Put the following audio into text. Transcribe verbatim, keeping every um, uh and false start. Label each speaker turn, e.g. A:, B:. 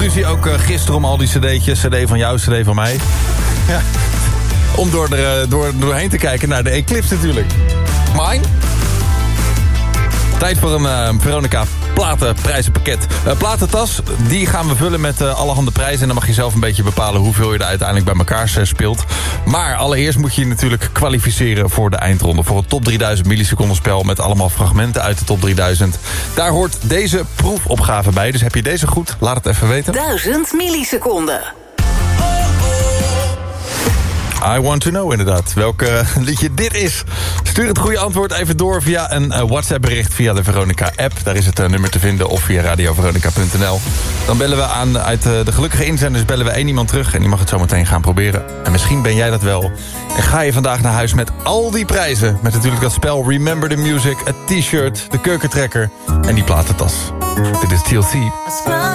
A: ruzie ook uh, gisteren om al die cd'tjes. Cd van jou, cd van mij. Ja. Om door er uh, door, doorheen te kijken naar de Eclipse natuurlijk. Mine? Tijd voor een uh, Veronica platenprijzenpakket. Uh, platentas, die gaan we vullen met uh, allerhande prijzen. En dan mag je zelf een beetje bepalen hoeveel je er uiteindelijk bij elkaar uh, speelt. Maar allereerst moet je je natuurlijk kwalificeren voor de eindronde. Voor het top drieduizend milliseconden spel met allemaal fragmenten uit de top drieduizend. Daar hoort deze proefopgave bij. Dus heb je deze goed? Laat het even weten.
B: duizend milliseconden.
A: I want to know inderdaad welk uh, liedje dit is. Stuur het goede antwoord even door via een uh, WhatsApp bericht via de Veronica app. Daar is het uh, nummer te vinden of via radio veronica punt n l. Dan bellen we aan uit uh, de gelukkige inzenders bellen we één iemand terug. En die mag het zo meteen gaan proberen. En misschien ben jij dat wel. En ga je vandaag naar huis met al die prijzen. Met natuurlijk dat spel Remember the Music, het t-shirt, de keukentrekker en die platentas. Dit is T L C.